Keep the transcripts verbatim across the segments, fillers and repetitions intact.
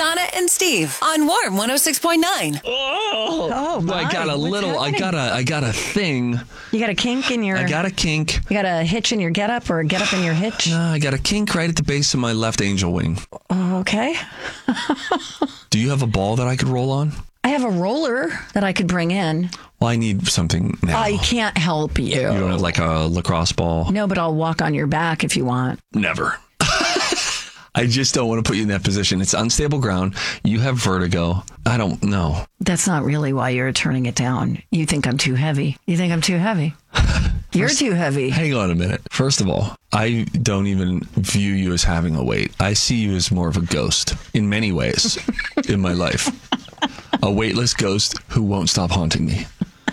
Donna and Steve on Warm one oh six point nine. Oh, Oh, my. I got a What's little, I happening? got a, I got a thing. You got a kink in your... I got a kink. You got a hitch in your getup or a getup in your hitch? Uh, I got a kink right at the base of my left angel wing. Okay. Do you have a ball that I could roll on? I have a roller that I could bring in. Well, I need something now. I can't help you. You don't have like a lacrosse ball? No, but I'll walk on your back if you want. Never. I just don't want to put you in that position. It's unstable ground. You have vertigo. I don't know. That's not really why you're turning it down. You think I'm too heavy. You think I'm too heavy. You're First, too heavy. Hang on a minute. First of all, I don't even view you as having a weight. I see you as more of a ghost in many ways in my life. A weightless ghost who won't stop haunting me.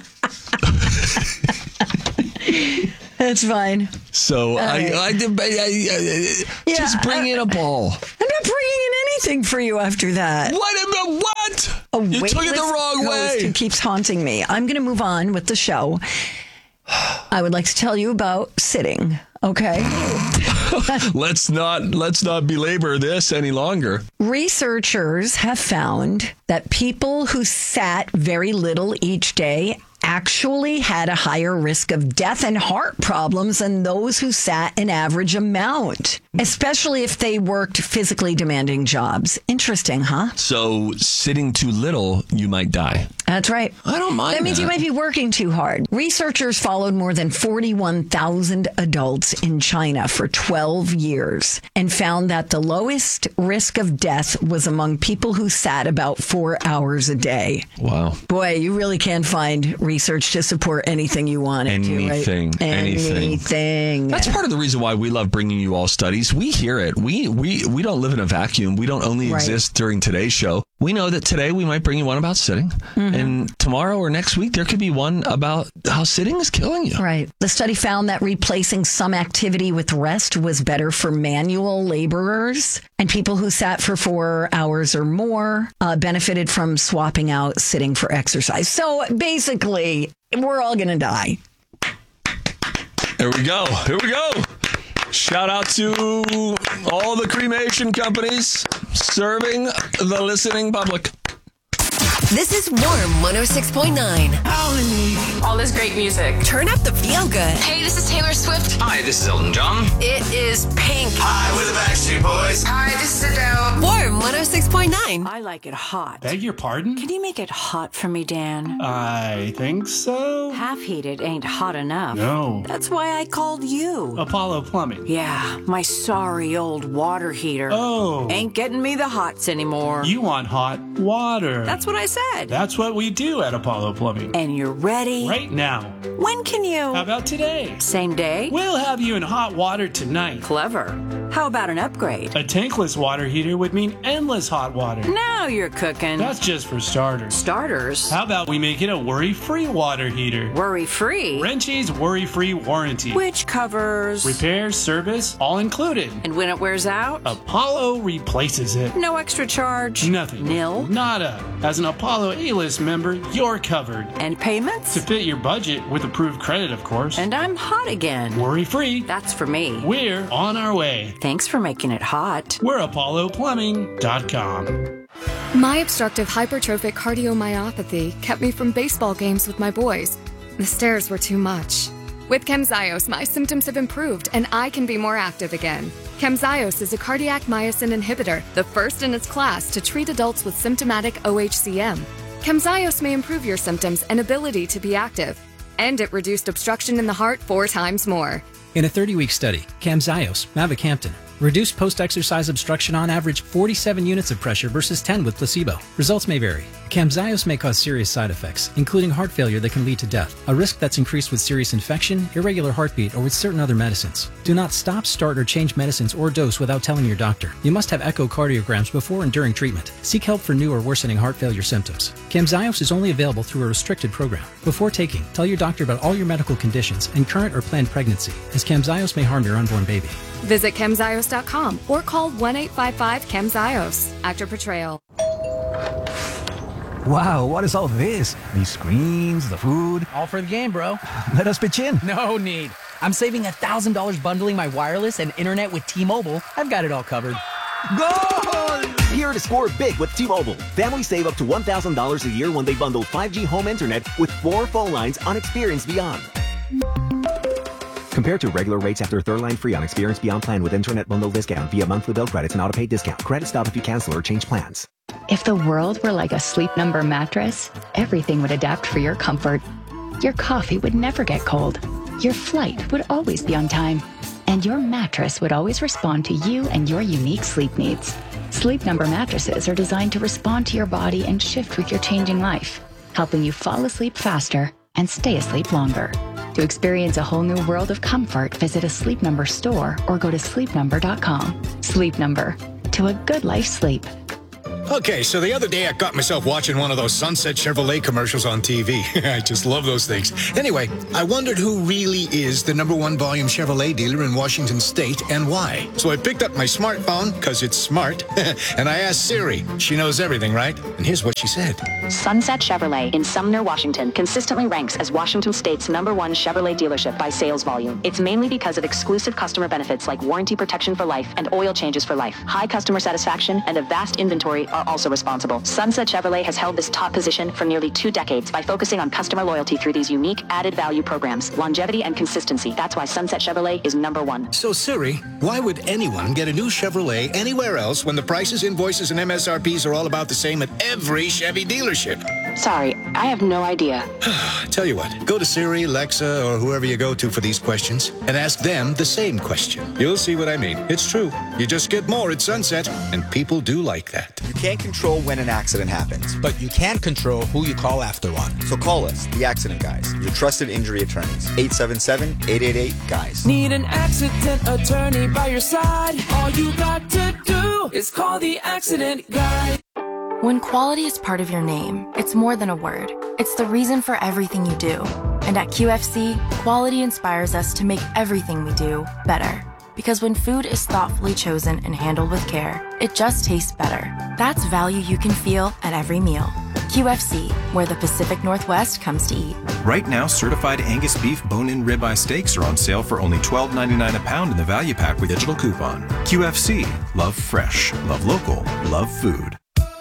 That's fine. So I, right. I, I, I, I Yeah, just bring in a ball. I'm not bringing in anything for you after that. What about what? A You took it the weightless wrong ghost way. who keeps haunting me. I'm going to move on with the show. I would like to tell you about sitting. Okay. Let's not let's not belabor this any longer. Researchers have found that people who sat very little each day actually had a higher risk of death and heart problems than those who sat an average amount, especially if they worked physically demanding jobs. Interesting, huh? So sitting too little, you might die. That's right. I don't mind That means that. you might be working too hard. Researchers followed more than forty-one thousand adults in China for twelve years and found that the lowest risk of death was among people who sat about four hours a day. Wow. Boy, you really can find research to support anything you want it to, right? Anything, anything. Anything. That's part of the reason why we love bringing you all studies. We hear it. We we we don't live in a vacuum. We don't only Right. exist during today's show. We know that today we might bring you one about sitting. Mm-hmm. And tomorrow or next week, there could be one about how sitting is killing you. Right. The study found that replacing some activity with rest was better for manual laborers, and people who sat for four hours or more uh, benefited from swapping out sitting for exercise. So basically, we're all going to die. Here we go. Here we go. Shout out to all the cremation companies serving the listening public. This is Warm one oh six point nine. All this great music. Turn up the feel good. Hey, this is Taylor Swift. Hi, this is Elton John. It is Pink. Hi, we're the Backstreet Boys. Hi, this is Adele. Warm one oh six point nine. I like it hot. Beg your pardon? Can you make it hot for me, Dan? I think so. Half heated ain't hot enough. No. That's why I called you. Apollo Plumbing. Yeah, my sorry old water heater. Oh. Ain't getting me the hots anymore. You want hot water. That's what I said. That's what we do at Apollo Plumbing. And you're ready? Right now. When can you? How about today? Same day? We'll have you in hot water tonight. Clever. How about an upgrade? A tankless water heater would mean endless hot water. Now you're cooking. That's just for starters. Starters? How about we make it a worry-free water heater? Worry-free? Wrenchy's worry-free warranty. Which covers? Repair, service, all included. And when it wears out? Apollo replaces it. No extra charge? Nothing. Nil? Nada. As an Apollo A-list member, you're covered. And payments? To fit your budget with approved credit, of course. And I'm hot again. Worry-free. That's for me. We're on our way. Thanks for making it hot. We're Apollo Plumbing dot com. My obstructive hypertrophic cardiomyopathy kept me from baseball games with my boys. The stairs were too much. With Camzyos, my symptoms have improved and I can be more active again. Camzyos is a cardiac myosin inhibitor, the first in its class to treat adults with symptomatic O H C M. Camzyos may improve your symptoms and ability to be active, and it reduced obstruction in the heart four times more. In a thirty-week study, Camzyos, mavacamten, reduced post-exercise obstruction on average forty-seven units of pressure versus ten with placebo. Results may vary. Camzyos may cause serious side effects, including heart failure that can lead to death, a risk that's increased with serious infection, irregular heartbeat, or with certain other medicines. Do not stop, start, or change medicines or dose without telling your doctor. You must have echocardiograms before and during treatment. Seek help for new or worsening heart failure symptoms. Camzyos is only available through a restricted program. Before taking, tell your doctor about all your medical conditions and current or planned pregnancy, as Camzyos may harm your unborn baby. Visit Camzyos dot com or call one eight five five Camzyos. Actor Portrayal. Wow, what is all this? These screens, the food. All for the game, bro. Let us pitch in. No need. I'm saving one thousand dollars bundling my wireless and internet with T-Mobile. I've got it all covered. Goal! Here sure to score big with T-Mobile. Families save up to one thousand dollars a year when they bundle five G home internet with four phone lines on Experience Beyond. Compared to regular rates after third line free on Experience Beyond plan with internet bundle discount via monthly bill credits and auto-pay discount. Credit stop if you cancel or change plans. If the world were like a Sleep Number mattress, everything would adapt for your comfort. Your coffee would never get cold. Your flight would always be on time. And your mattress would always respond to you and your unique sleep needs. Sleep Number mattresses are designed to respond to your body and shift with your changing life, helping you fall asleep faster and stay asleep longer. To experience a whole new world of comfort, visit a Sleep Number store or go to sleep number dot com. Sleep Number. To a good life sleep. Okay, so the other day I caught myself watching one of those Sunset Chevrolet commercials on T V. I just love those things. Anyway, I wondered who really is the number one volume Chevrolet dealer in Washington State and why. So I picked up my smartphone, because it's smart, and I asked Siri. She knows everything, right? And here's what she said. Sunset Chevrolet in Sumner, Washington consistently ranks as Washington State's number one Chevrolet dealership by sales volume. It's mainly because of exclusive customer benefits like warranty protection for life and oil changes for life. High customer satisfaction and a vast inventory are also responsible. Sunset Chevrolet has held this top position for nearly two decades by focusing on customer loyalty through these unique added value programs, longevity and consistency. That's why Sunset Chevrolet is number one. So Siri, why would anyone get a new Chevrolet anywhere else when the prices, invoices, and M S R Ps are all about the same at every Chevy dealership? Sorry, I have no idea. Tell you what, go to Siri, Alexa, or whoever you go to for these questions and ask them the same question. You'll see what I mean. It's true. You just get more at Sunset, and people do like that. You can't control when an accident happens, but you can control who you call after one. So call us, the Accident Guys, your trusted injury attorneys. eight seven seven, eight eight eight, GUYS. Need an accident attorney by your side? All you got to do is call the Accident Guy. When quality is part of your name, it's more than a word. It's the reason for everything you do. And at Q F C, quality inspires us to make everything we do better. Because when food is thoughtfully chosen and handled with care, it just tastes better. That's value you can feel at every meal. Q F C, where the Pacific Northwest comes to eat. Right now, certified Angus beef bone-in ribeye steaks are on sale for only twelve ninety-nine a pound in the value pack with digital coupon. Q F C, love fresh, love local, love food.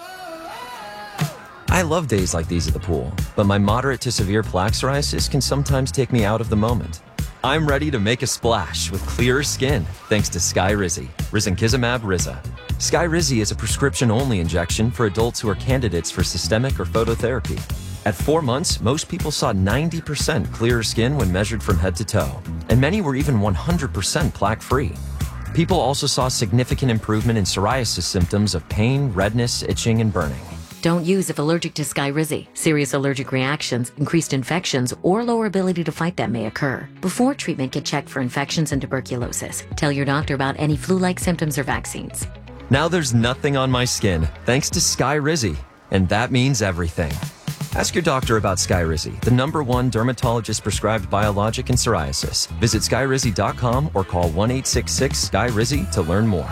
I love days like these at the pool, but my moderate to severe plaque psoriasis can sometimes take me out of the moment. I'm ready to make a splash with clearer skin thanks to Skyrizi, Risankizumab Riza. Skyrizi is a prescription-only injection for adults who are candidates for systemic or phototherapy. At four months, most people saw ninety percent clearer skin when measured from head to toe, and many were even one hundred percent plaque-free. People also saw significant improvement in psoriasis symptoms of pain, redness, itching, and burning. Don't use if allergic to Skyrizi. Serious allergic reactions, increased infections, or lower ability to fight them may occur. Before treatment, get checked for infections and tuberculosis. Tell your doctor about any flu-like symptoms or vaccines. Now there's nothing on my skin, thanks to Skyrizi, and that means everything. Ask your doctor about Skyrizi, the number one dermatologist-prescribed biologic in psoriasis. Visit skyrizi dot com or call one eight six six, S K Y R I Z Y to learn more.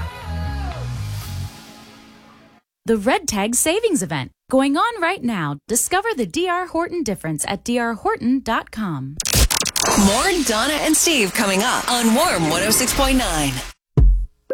The Red Tag Savings Event, going on right now. Discover the D R Horton difference at d r horton dot com. More Donna and Steve coming up on Warm one oh six point nine.